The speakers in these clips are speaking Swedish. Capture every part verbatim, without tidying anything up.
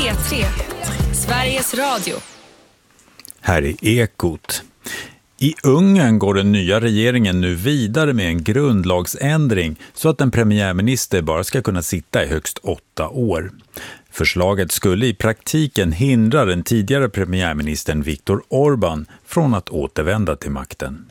P tre, Sveriges Radio. Här är Ekot. I Ungern går den nya regeringen nu vidare med en grundlagsändring så att en premiärminister bara ska kunna sitta i högst åtta år. Förslaget skulle i praktiken hindra den tidigare premiärministern Viktor Orbán från att återvända till makten.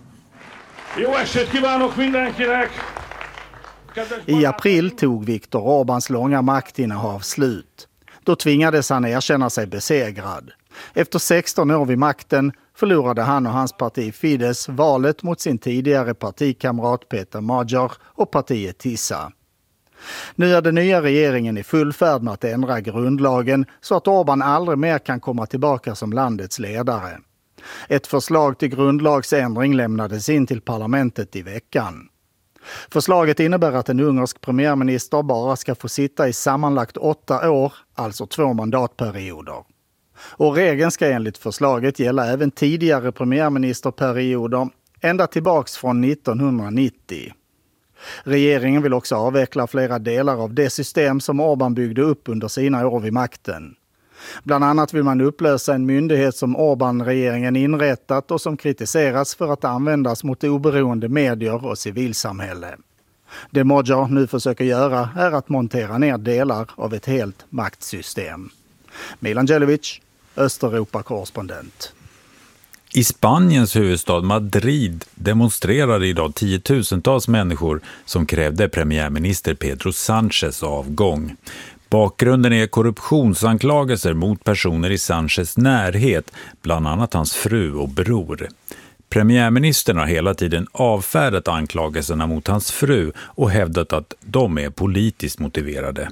I april tog Viktor Orbáns långa maktinnehav slut. Då tvingades han erkänna sig besegrad. Efter sexton år vid makten förlorade han och hans parti Fidesz valet mot sin tidigare partikamrat Peter Magyar och partiet Tisa. Nu är den nya regeringen i full färd med att ändra grundlagen så att Orbán aldrig mer kan komma tillbaka som landets ledare. Ett förslag till grundlagsändring lämnades in till parlamentet i veckan. Förslaget innebär att en ungersk premiärminister bara ska få sitta i sammanlagt åtta år, alltså två mandatperioder. Och regeln ska enligt förslaget gälla även tidigare premiärministerperioder, ända tillbaks från nittonhundranittio. Regeringen vill också avveckla flera delar av det system som Orbán byggde upp under sina år vid makten. Bland annat vill man upplösa en myndighet som Orbán-regeringen inrättat och som kritiseras för att användas mot oberoende medier och civilsamhälle. Det Magyar nu försöker göra är att montera ner delar av ett helt maktsystem. Milan Djelic, Östeuropa-korrespondent. I Spaniens huvudstad Madrid demonstrerade idag tiotusentals människor som krävde premiärminister Pedro Sánchez avgång. Bakgrunden är korruptionsanklagelser mot personer i Sánchez närhet, bland annat hans fru och bror. Premiärministern har hela tiden avfärdat anklagelserna mot hans fru och hävdat att de är politiskt motiverade.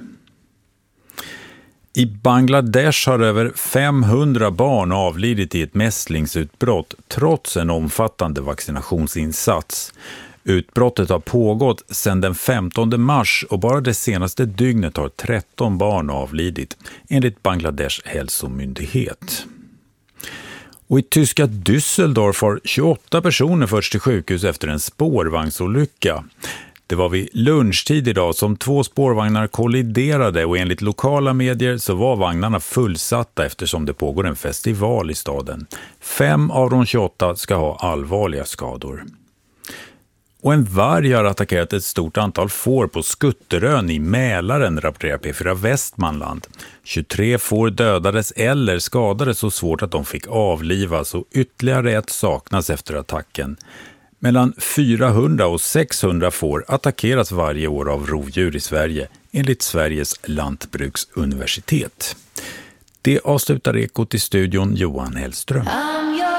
I Bangladesh har över femhundra barn avlidit i ett mässlingsutbrott trots en omfattande vaccinationsinsats. Utbrottet har pågått sedan den femtonde mars och bara det senaste dygnet har tretton barn avlidit, enligt Bangladesh hälsomyndighet. Och i tyska Düsseldorf har tjugoåtta personer förts till sjukhus efter en spårvagnsolycka. Det var vid lunchtid idag som två spårvagnar kolliderade och enligt lokala medier så var vagnarna fullsatta eftersom det pågår en festival i staden. Fem av de tjugoåtta ska ha allvarliga skador. Och en varg har attackerat ett stort antal får på Skutterön i Mälaren, rapporterar P fyra Västmanland. tjugotre får dödades eller skadades så svårt att de fick avlivas och ytterligare ett saknas efter attacken. Mellan fyrahundra och sexhundra får attackeras varje år av rovdjur i Sverige, enligt Sveriges lantbruksuniversitet. Det avslutar Ekot i studion Johan Hellström.